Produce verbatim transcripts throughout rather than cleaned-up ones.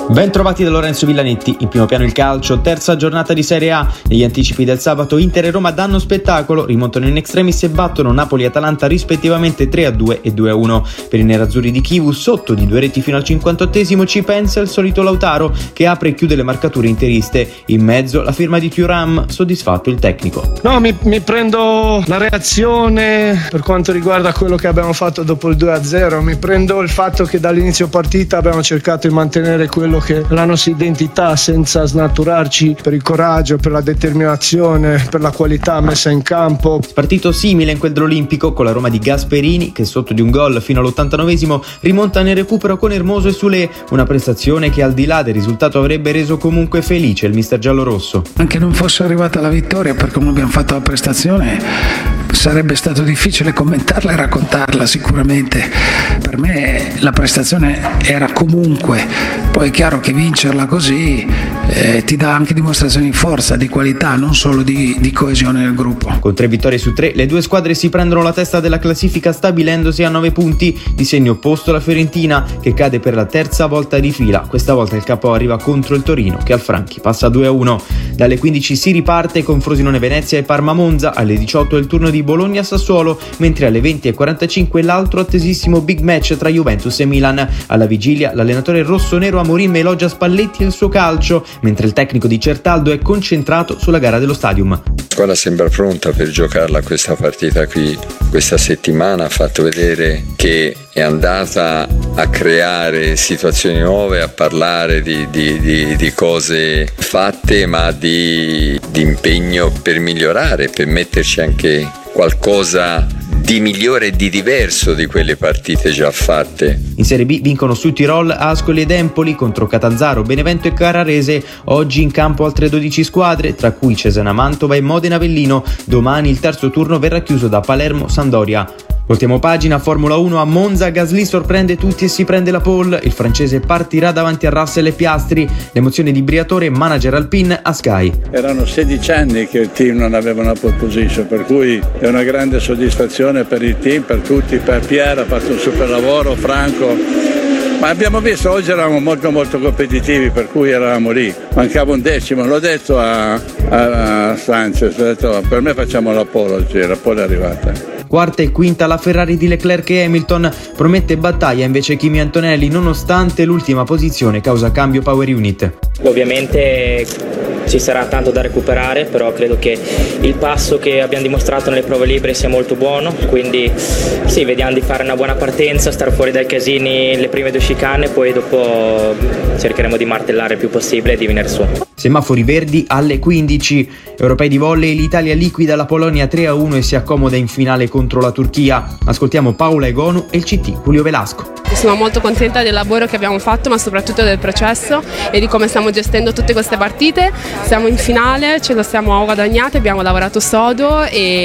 Ben trovati da Lorenzo Villanetti, in primo piano il calcio, terza giornata di Serie A. Negli anticipi del sabato Inter e Roma danno spettacolo, rimontano in extremis e battono Napoli e Atalanta rispettivamente tre a due e due a uno. Per i nerazzurri di Chivu, sotto di due reti fino al cinquantottesimo, ci pensa il solito Lautaro che apre e chiude le marcature interiste. In mezzo la firma di Thuram, soddisfatto il tecnico. No, mi, mi prendo la reazione per quanto riguarda quello che abbiamo fatto dopo il due a zero, mi prendo il fatto che dall'inizio partita abbiamo cercato di mantenere quello che la nostra identità senza snaturarci, per il coraggio, per la determinazione, per la qualità messa in campo. Partito simile in quel dell'Olimpico con la Roma di Gasperini che sotto di un gol fino all'ottantanovesimo rimonta nel recupero con Hermoso e Soulé, una prestazione che al di là del risultato avrebbe reso comunque felice il mister giallorosso. Anche non fosse arrivata la vittoria, per come abbiamo fatto la prestazione sarebbe stato difficile commentarla e raccontarla. Sicuramente per me la prestazione era comunque, poi è chiaro che vincerla così eh, ti dà anche dimostrazioni di forza, di qualità, non solo di, di coesione nel gruppo. Con tre vittorie su tre le due squadre si prendono la testa della classifica stabilendosi a nove punti, di segno opposto la Fiorentina che cade per la terza volta di fila. Questa volta il capo arriva contro il Torino che al Franchi passa due a uno. Dalle quindici si riparte con Frosinone Venezia e Parma Monza, alle diciotto è il turno di Bologna Sassuolo, mentre alle venti e quarantacinque l'altro attesissimo big match tra Juventus e Milan. Alla vigilia l'allenatore rossonero Amorim elogia Spalletti e il suo calcio, mentre il tecnico di Certaldo è concentrato sulla gara dello Stadium. La squadra sembra pronta per giocarla questa partita qui. Questa settimana ha fatto vedere che è andata a creare situazioni nuove, a parlare di, di, di, di cose fatte, ma di, di impegno per migliorare, per metterci anche qualcosa di migliore e di diverso di quelle partite già fatte. In Serie B vincono su Tirol, Ascoli ed Empoli contro Catanzaro, Benevento e Carrarese. Oggi in campo altre dodici squadre, tra cui Cesena Mantova e Modena Avellino. Domani il terzo turno verrà chiuso da Palermo Sampdoria. Voltiamo pagina, Formula uno a Monza, Gasly sorprende tutti e si prende la pole, il francese partirà davanti a Russell e Piastri, l'emozione di Briatore, manager Alpine a Sky. Erano sedici anni che il team non aveva una pole position, per cui è una grande soddisfazione per il team, per tutti, per Pierre, ha fatto un super lavoro, Franco. Ma abbiamo visto, oggi eravamo molto molto competitivi, per cui eravamo lì, mancava un decimo, l'ho detto a, a, a Sanchez, ho detto per me facciamo la pole oggi, la pole è arrivata. Quarta e quinta la Ferrari di Leclerc e Hamilton, promette battaglia invece Kimi Antonelli nonostante l'ultima posizione causa cambio power unit. Ovviamente ci sarà tanto da recuperare, però credo che il passo che abbiamo dimostrato nelle prove libere sia molto buono, quindi sì, vediamo di fare una buona partenza, stare fuori dai casini le prime due chicane, poi dopo cercheremo di martellare il più possibile e di venire su. Semafori verdi alle quindici, europei di volley, l'Italia liquida la Polonia tre a uno e si accomoda in finale contro la Turchia. Ascoltiamo Paola Egonu e il C T Julio Velasco. Sono molto contenta del lavoro che abbiamo fatto, ma soprattutto del processo e di come stiamo gestendo tutte queste partite. Siamo in finale, ce lo siamo guadagnate, abbiamo lavorato sodo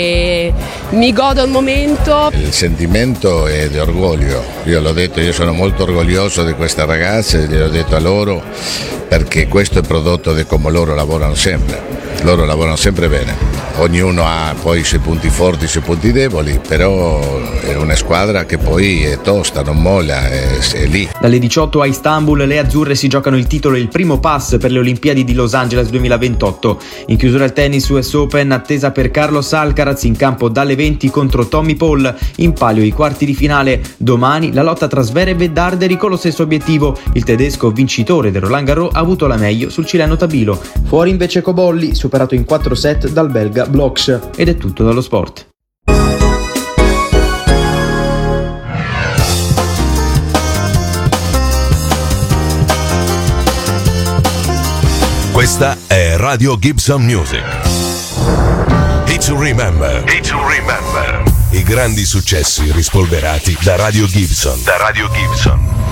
e mi godo il momento. Il sentimento è di orgoglio, io l'ho detto, io sono molto orgoglioso di queste ragazze, gliel'ho detto a loro, perché questo è prodotto di come loro lavorano sempre, loro lavorano sempre bene. Ognuno ha poi i suoi punti forti, i suoi punti deboli, però è una squadra che poi è tosta, non molla, è, è lì. Dalle diciotto a Istanbul le azzurre si giocano il titolo e il primo pass per le Olimpiadi di Los Angeles duemilaventotto. In chiusura il tennis U S Open, attesa per Carlos Alcaraz in campo dalle venti contro Tommy Paul. In palio i quarti di finale. Domani la lotta tra Zverev e Darderi con lo stesso obiettivo. Il tedesco vincitore del Roland Garros ha avuto la meglio sul cileno Tabilo. Fuori invece Cobolli, superato in quattro set dal belga Bloch. Ed è tutto dallo sport. Questa è Radio Gibson Music. Hit to Remember. Hit to Remember. I grandi successi rispolverati da Radio Gibson. Da Radio Gibson.